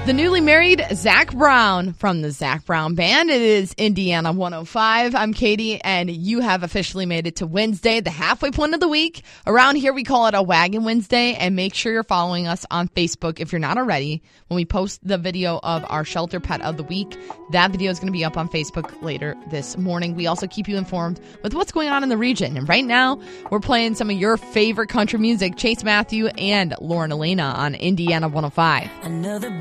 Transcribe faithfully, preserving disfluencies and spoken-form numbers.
The newly married Zach Brown from the Zach Brown Band. It is Indiana one oh five. I'm Katie, and you have officially made it to Wednesday, the halfway point of the week. Around here, we call it a Wagon Wednesday, and make sure you're following us on Facebook if you're not already. When we post the video of our shelter pet of the week, that video is going to be up on Facebook later this morning. We also keep you informed with what's going on in the region. And right now, we're playing some of your favorite country music, Chase Matthew and Lauren Elena on Indiana one oh five. Another